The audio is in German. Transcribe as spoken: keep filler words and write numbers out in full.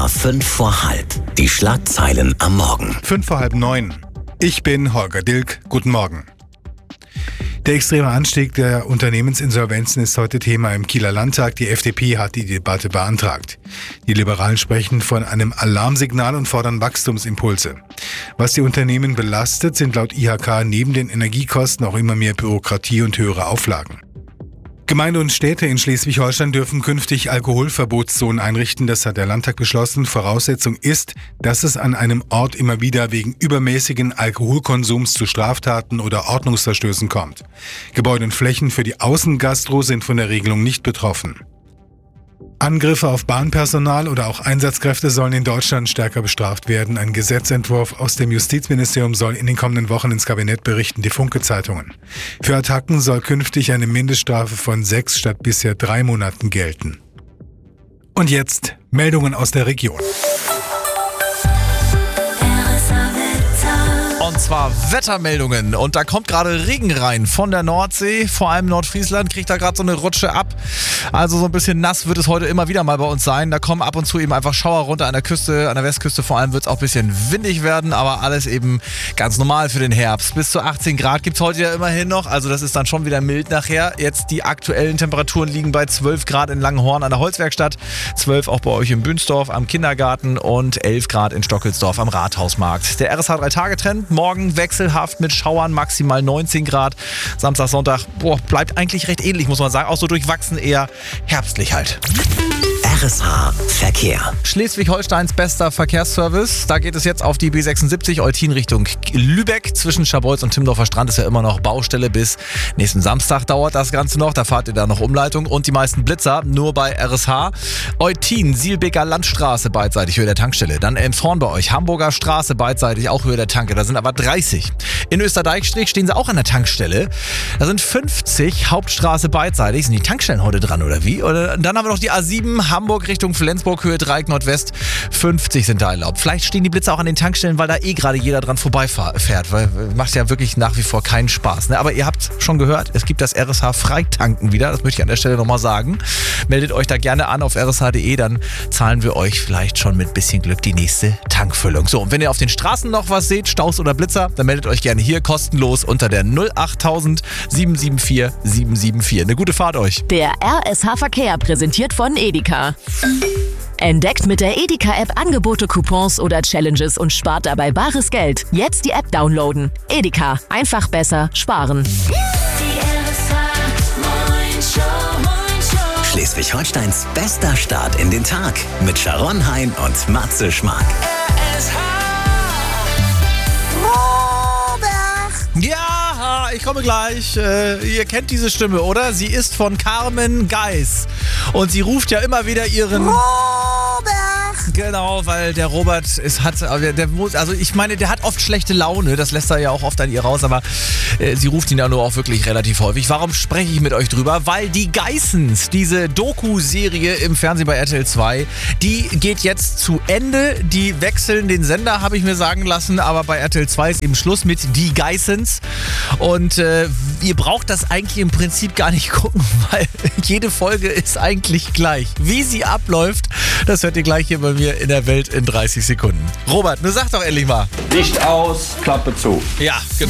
H fünf vor halb. Die Schlagzeilen am Morgen. Fünf vor halb neun. Ich bin Holger Dilk. Guten Morgen. Der extreme Anstieg der Unternehmensinsolvenzen ist heute Thema im Kieler Landtag. Die F D P hat die Debatte beantragt. Die Liberalen sprechen von einem Alarmsignal und fordern Wachstumsimpulse. Was die Unternehmen belastet, sind laut I H K neben den Energiekosten auch immer mehr Bürokratie und höhere Auflagen. Gemeinde und Städte in Schleswig-Holstein dürfen künftig Alkoholverbotszonen einrichten. Das hat der Landtag beschlossen. Voraussetzung ist, dass es an einem Ort immer wieder wegen übermäßigen Alkoholkonsums zu Straftaten oder Ordnungsverstößen kommt. Gebäude und Flächen für die Außengastro sind von der Regelung nicht betroffen. Angriffe auf Bahnpersonal oder auch Einsatzkräfte sollen in Deutschland stärker bestraft werden. Ein Gesetzentwurf aus dem Justizministerium soll in den kommenden Wochen ins Kabinett berichten, die Funke-Zeitungen. Für Attacken soll künftig eine Mindeststrafe von sechs statt bisher drei Monaten gelten. Und jetzt Meldungen aus der Region. Und zwar Wettermeldungen. Und da kommt gerade Regen rein von der Nordsee. Vor allem Nordfriesland kriegt da gerade so eine Rutsche ab. Also so ein bisschen nass wird es heute immer wieder mal bei uns sein. Da kommen ab und zu eben einfach Schauer runter an der Küste. An der Westküste vor allem wird es auch ein bisschen windig werden. Aber alles eben ganz normal für den Herbst. Bis zu achtzehn Grad gibt es heute ja immerhin noch. Also das ist dann schon wieder mild nachher. Jetzt die aktuellen Temperaturen liegen bei zwölf Grad in Langenhorn an der Holzwerkstatt. zwölf auch bei euch in Bünsdorf am Kindergarten. Und elf Grad in Stockelsdorf am Rathausmarkt. Der R S H drei Tage Trend. Morgen wechselhaft mit Schauern, maximal neunzehn Grad. Samstag, Sonntag, boah, bleibt eigentlich recht ähnlich, muss man sagen. Auch so durchwachsen, eher herbstlich halt. R S H Verkehr. Schleswig-Holsteins bester Verkehrsservice. Da geht es jetzt auf die B sechsundsiebzig Eutin Richtung Lübeck. Zwischen Scharbeutz und Timmendorfer Strand ist ja immer noch Baustelle. Bis nächsten Samstag dauert das Ganze noch. Da fahrt ihr da noch Umleitung. Und die meisten Blitzer nur bei R S H. Eutin, Sielbeker Landstraße beidseitig Höhe der Tankstelle. Dann Elmshorn bei euch. Hamburger Straße beidseitig auch Höhe der Tanke. Da sind aber dreißig. In Österdeichstrich stehen sie auch an der Tankstelle. Da sind fünfzig. Hauptstraße beidseitig. Sind die Tankstellen heute dran oder wie? Oder, dann haben wir noch die A sieben. Hamburg Richtung Flensburg, Höhe Dreieck Nordwest, fünfzig sind da erlaubt. Vielleicht stehen die Blitze auch an den Tankstellen, weil da eh gerade jeder dran vorbeifährt, weil macht ja wirklich nach wie vor keinen Spaß. Ne? Aber ihr habt schon gehört, es gibt das R S H-Freitanken wieder, das möchte ich an der Stelle nochmal sagen. Meldet euch da gerne an auf r s h punkt d e, dann zahlen wir euch vielleicht schon mit bisschen Glück die nächste Tankfüllung. So, und wenn ihr auf den Straßen noch was seht, Staus oder Blitzer, dann meldet euch gerne hier kostenlos unter der null achttausend sieben sieben vier sieben sieben vier. Eine gute Fahrt euch. Der R S H-Verkehr präsentiert von Edeka. Entdeckt mit der Edeka-App Angebote, Coupons oder Challenges und spart dabei bares Geld. Jetzt die App downloaden. Edeka. Einfach besser sparen. Schleswig-Holsteins bester Start in den Tag mit Sharon Hein und Matze Schmark. Ja, ich komme gleich. Äh, ihr kennt diese Stimme, oder? Sie ist von Carmen Geis. Und sie ruft ja immer wieder ihren... Genau, weil der Robert ist, hat, der, der muss, also ich meine, der hat oft schlechte Laune, das lässt er ja auch oft an ihr raus, aber äh, sie ruft ihn ja nur auch wirklich relativ häufig. Warum spreche ich mit euch drüber? Weil die Geissens, diese Doku-Serie im Fernsehen bei R T L zwei, die geht jetzt zu Ende. Die wechseln den Sender, habe ich mir sagen lassen, aber bei R T L zwei ist eben Schluss mit Die Geissens. Und äh, ihr braucht das eigentlich im Prinzip gar nicht gucken, weil jede Folge ist eigentlich gleich. Wie sie abläuft, das hört ihr gleich hier bei mir in der Welt in dreißig Sekunden. Robert, nur sag doch endlich mal. Licht aus, Klappe zu. Ja, genau.